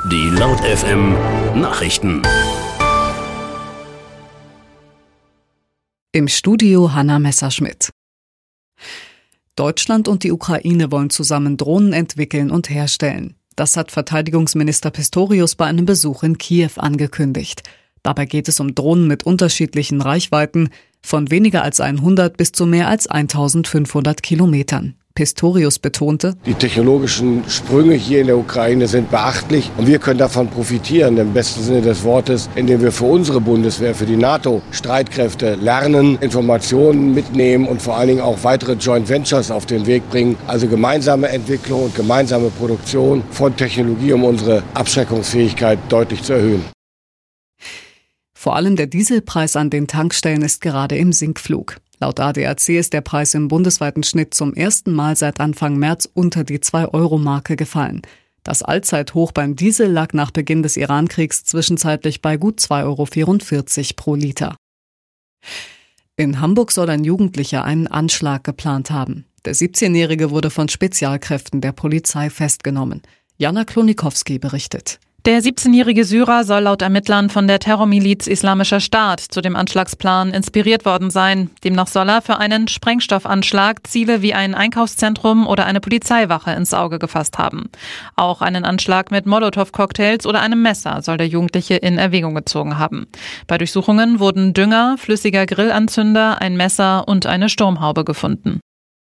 Die Laut FM Nachrichten. Im Studio Hanna Messerschmidt. Deutschland und die Ukraine wollen zusammen Drohnen entwickeln und herstellen. Das hat Verteidigungsminister Pistorius bei einem Besuch in Kiew angekündigt. Dabei geht es um Drohnen mit unterschiedlichen Reichweiten, von weniger als 100 bis zu mehr als 1500 Kilometern. Pistorius betonte: Die technologischen Sprünge hier in der Ukraine sind beachtlich und wir können davon profitieren, im besten Sinne des Wortes, indem wir für unsere Bundeswehr, für die NATO-Streitkräfte lernen, Informationen mitnehmen und vor allen Dingen auch weitere Joint Ventures auf den Weg bringen, also gemeinsame Entwicklung und gemeinsame Produktion von Technologie, um unsere Abschreckungsfähigkeit deutlich zu erhöhen. Vor allem der Dieselpreis an den Tankstellen ist gerade im Sinkflug. Laut ADAC ist der Preis im bundesweiten Schnitt zum ersten Mal seit Anfang März unter die 2-Euro-Marke gefallen. Das Allzeithoch beim Diesel lag nach Beginn des Irankriegs zwischenzeitlich bei gut 2,44 Euro pro Liter. In Hamburg soll ein Jugendlicher einen Anschlag geplant haben. Der 17-Jährige wurde von Spezialkräften der Polizei festgenommen. Jana Klonikowski berichtet. Der 17-jährige Syrer soll laut Ermittlern von der Terrormiliz Islamischer Staat zu dem Anschlagsplan inspiriert worden sein. Demnach soll er für einen Sprengstoffanschlag Ziele wie ein Einkaufszentrum oder eine Polizeiwache ins Auge gefasst haben. Auch einen Anschlag mit Molotow-Cocktails oder einem Messer soll der Jugendliche in Erwägung gezogen haben. Bei Durchsuchungen wurden Dünger, flüssiger Grillanzünder, ein Messer und eine Sturmhaube gefunden.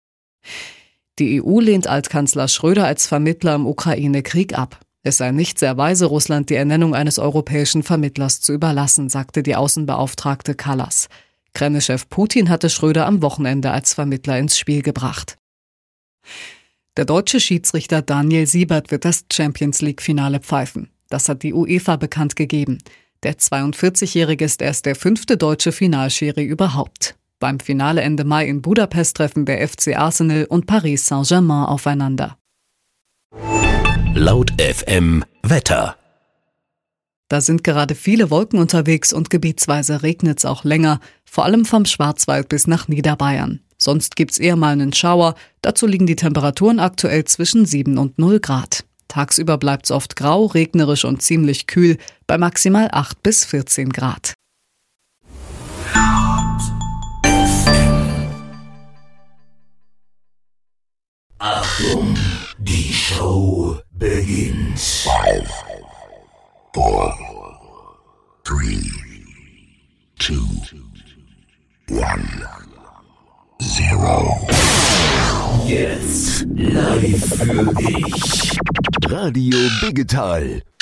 Die EU lehnt Altkanzler Schröder als Vermittler im Ukraine-Krieg ab. Es sei nicht sehr weise, Russland die Ernennung eines europäischen Vermittlers zu überlassen, sagte die Außenbeauftragte Kallas. Kreml-Chef Putin hatte Schröder am Wochenende als Vermittler ins Spiel gebracht. Der deutsche Schiedsrichter Daniel Siebert wird das Champions-League-Finale pfeifen. Das hat die UEFA bekannt gegeben. Der 42-Jährige ist erst der 5. deutsche Finalschiri überhaupt. Beim Finale Ende Mai in Budapest treffen der FC Arsenal und Paris Saint-Germain aufeinander. Laut FM Wetter. Da sind gerade viele Wolken unterwegs und gebietsweise regnet's auch länger, vor allem vom Schwarzwald bis nach Niederbayern. Sonst gibt's eher mal einen Schauer, dazu liegen die Temperaturen aktuell zwischen 7 und 0 Grad. Tagsüber bleibt's oft grau, regnerisch und ziemlich kühl, bei maximal 8 bis 14 Grad. Achtung, die Show beginnt. 5, 4, 3, 2, 1, 0. Jetzt live für dich. Radio Digital